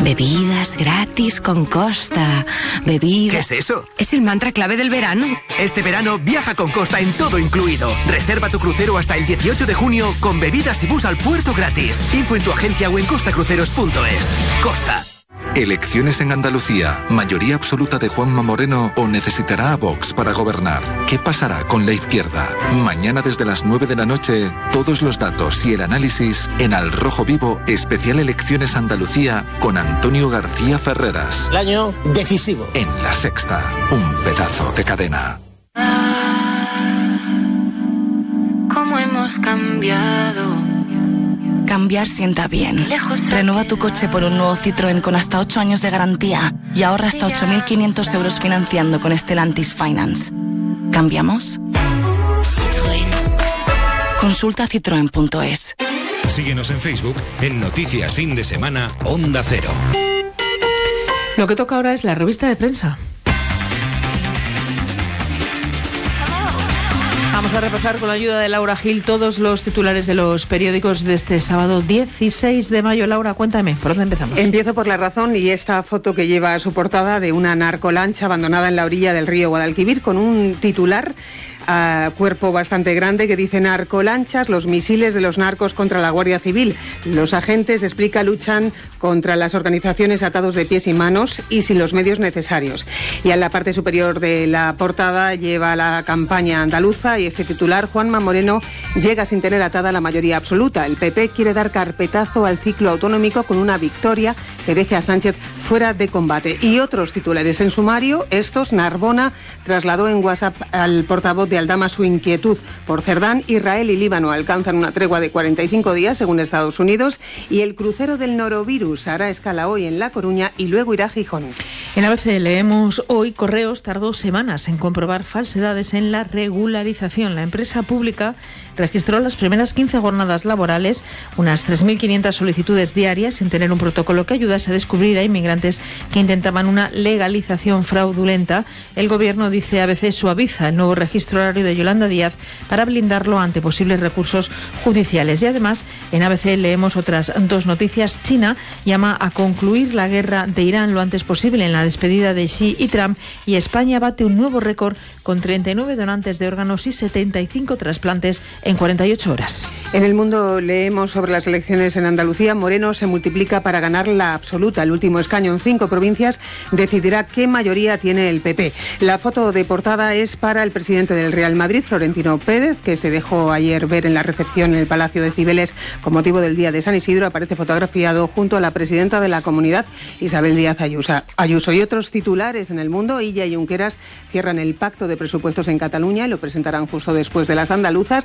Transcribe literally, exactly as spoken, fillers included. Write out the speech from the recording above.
Bebidas gratis con Costa. Bebidas... ¿Qué es eso? Es el mantra clave del verano. Este verano viaja con Costa en todo incluido. Reserva tu crucero hasta el dieciocho de junio con bebidas y bus al puerto gratis. Info en tu agencia o en costacruceros punto es. Costa. Elecciones en Andalucía. ¿Mayoría absoluta de Juanma Moreno o necesitará a Vox para gobernar? ¿Qué pasará con la izquierda? Mañana desde las nueve de la noche, todos los datos y el análisis en Al Rojo Vivo, especial Elecciones Andalucía con Antonio García Ferreras. El año decisivo. En La Sexta, un pedazo de cadena. ¿Cómo hemos cambiado? Cambiar sienta bien. Renueva tu coche por un nuevo Citroën con hasta ocho años de garantía y ahorra hasta ocho mil quinientos euros financiando con Stellantis Finance. ¿Cambiamos? Citroën. Consulta citroen punto es. Síguenos en Facebook en Noticias Fin de Semana Onda Cero. Lo que toca ahora es la revista de prensa. Vamos a repasar con la ayuda de Laura Gil todos los titulares de los periódicos de este sábado dieciséis de mayo. Laura, cuéntame, ¿por dónde empezamos? Empiezo por La Razón y esta foto que lleva a su portada de una narcolancha abandonada en la orilla del río Guadalquivir con un titular a cuerpo bastante grande que dice: narcolanchas, los misiles de los narcos contra la Guardia Civil. Los agentes, explica, luchan contra las organizaciones atados de pies y manos y sin los medios necesarios. Y en la parte superior de la portada lleva la campaña andaluza y este titular: Juanma Moreno llega sin tener atada la mayoría absoluta. El P P quiere dar carpetazo al ciclo autonómico con una victoria que deje a Sánchez fuera de combate. Y otros titulares en sumario, estos: Narbona trasladó en WhatsApp al portavoz de Aldama su inquietud por Cerdán. Israel y Líbano alcanzan una tregua de cuarenta y cinco días, según Estados Unidos. Y el crucero del norovirus hará escala hoy en La Coruña y luego irá a Gijón. En A B C leemos hoy: Correos tardó semanas en comprobar falsedades en la regularización. La empresa pública registró las primeras quince jornadas laborales, unas tres mil quinientas solicitudes diarias, sin tener un protocolo que ayudase a descubrir a inmigrantes que intentaban una legalización fraudulenta. El Gobierno, dice A B C, suaviza el nuevo registro horario de Yolanda Díaz para blindarlo ante posibles recursos judiciales. Y además, en A B C leemos otras dos noticias. China llama a concluir la guerra de Irán lo antes posible en la despedida de Xi y Trump, y España bate un nuevo récord con treinta y nueve donantes de órganos y setenta y cinco trasplantes en cuarenta y ocho horas. En El Mundo leemos sobre las elecciones en Andalucía. Moreno se multiplica para ganar la absoluta. El último escaño en cinco provincias decidirá qué mayoría tiene el P P. La foto de portada es para el presidente del Real Madrid, Florentino Pérez, que se dejó ayer ver en la recepción en el Palacio de Cibeles con motivo del Día de San Isidro. Aparece fotografiado junto a la presidenta de la Comunidad, Isabel Díaz Ayuso. Y otros titulares en El Mundo: Illa y Junqueras cierran el pacto de presupuestos en Cataluña y lo presentarán justo después de las andaluzas.